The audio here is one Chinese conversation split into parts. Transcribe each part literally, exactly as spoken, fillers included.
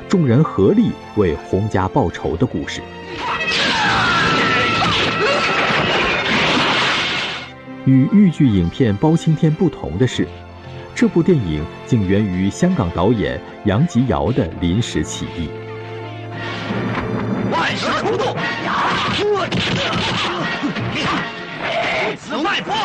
众人合力为洪家报仇的故事。与豫剧影片《包青天》不同的是，这部电影竟源于香港导演杨吉尧的临时起意。 万蛇出洞，对此外破。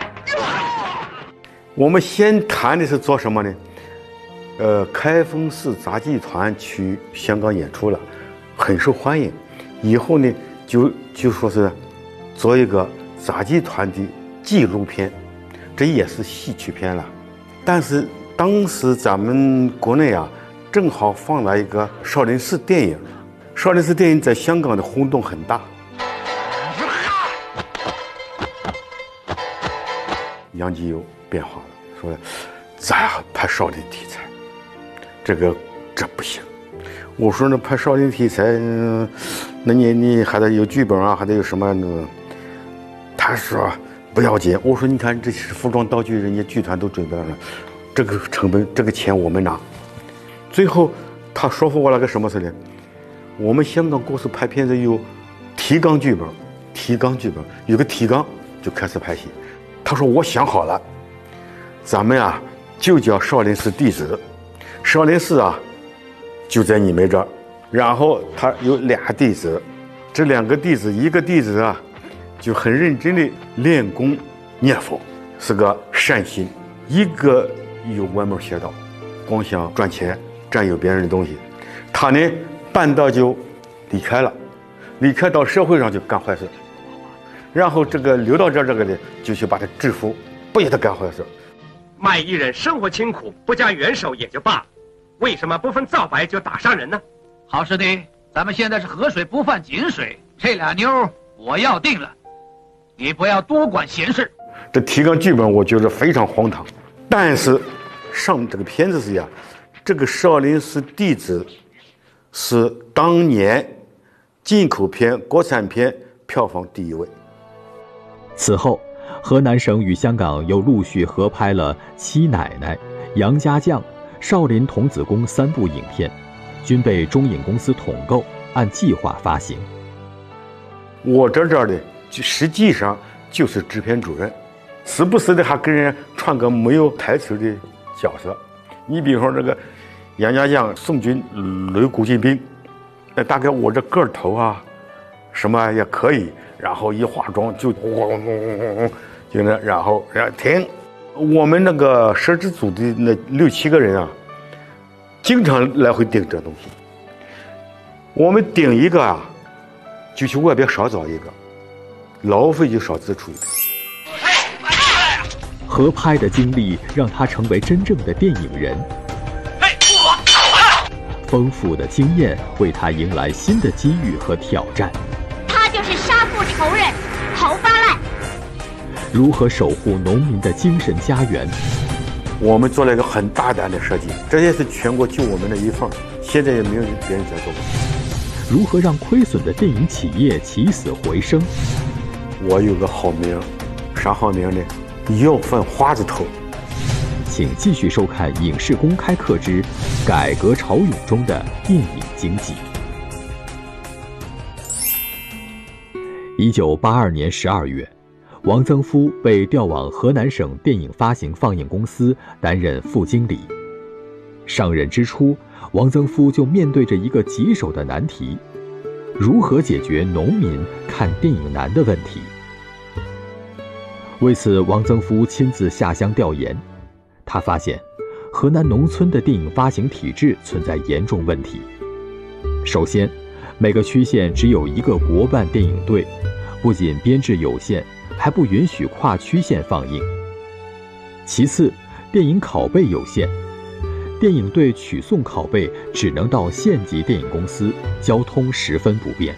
我们先谈的是做什么呢？呃，开封市杂技团去香港演出了，很受欢迎。以后呢，就就说是做一个杂技团的纪录片，这也是戏曲片了。但是当时咱们国内啊，正好放了一个少林寺电影，少林寺电影在香港的轰动很大。杨吉尧变化了，说咱拍少林题材，这个这不行。我说那拍少林题材，嗯、那你你还得有剧本啊，还得有什么呢？他说不要紧。我说你看这是服装道具，人家剧团都准备了，这个成本这个钱我们拿。最后他说服我了个什么事呢？我们香港公司拍片子有提纲剧本，提纲剧本有个提纲就开始拍戏。他说我想好了，咱们啊就叫少林寺弟子，少林寺啊就在你们这儿，然后他有俩弟子，这两个弟子一个弟子啊就很认真的练功念佛，是个善心；一个有歪门邪道，光想赚钱占有别人的东西，他呢半道就离开了，离开到社会上就干坏事。然后这个留到这儿这个呢，就去把他制服，不许他干坏事。 卖艺人生活清苦，不加援手也就罢了，为什么不分皂白就打伤人呢？ 好师弟，咱们现在是河水不犯井水，这俩妞我要定了，你不要多管闲事。 这提纲剧本我觉得非常荒唐，但是上这个片子是呀，这个少林寺弟子是当年进口片、国产片票房第一位。 此后，河南省与香港又陆续合拍了《七奶奶》《杨家将》《少林童子功》三部影片，均被中影公司统购，按计划发行。 我这这儿的实际上就是制片主任，时不时的还跟人串个没有台词的角色。你比如说这个杨家将宋军擂古进兵，那大概我这个头啊，什么也可以。然后一化妆就轰轰轰轰，就那，然后然后停。我们那个摄制组的那六七个人啊，经常来回盯这东西。我们顶一个啊，就去外边少找一个，劳费就少支出一点。 合拍的经历让他成为真正的电影人，丰富的经验为他迎来新的机遇和挑战。 仇人侯发赖如何守护农民的精神家园？ 我们做了一个很大胆的设计，这也是全国就我们的一份，现在也没有别人在做过。 如何让亏损的电影企业起死回生？ 我有个好名，啥好名呢？要饭花子头。 请继续收看《影视公开课之改革潮涌中的电影经济》。一九八二年十二月，王曾夫被调往河南省电影发行放映公司担任副经理。上任之初，王曾夫就面对着一个棘手的难题：如何解决农民看电影难的问题？为此，王曾夫亲自下乡调研。他发现，河南农村的电影发行体制存在严重问题。首先，每个区县只有一个国办电影队，不仅编制有限，还不允许跨区县放映。其次，电影拷贝有限，电影队取送拷贝只能到县级电影公司，交通十分不便。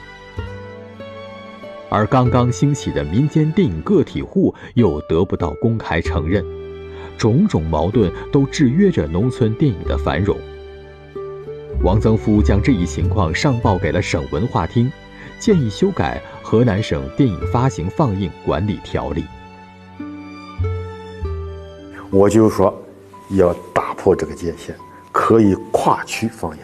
而刚刚兴起的民间电影个体户又得不到公开承认，种种矛盾都制约着农村电影的繁荣。王曾夫将这一情况上报给了省文化厅，建议修改《河南省电影发行放映管理条例》。 我就说要打破这个界限，可以跨区放映。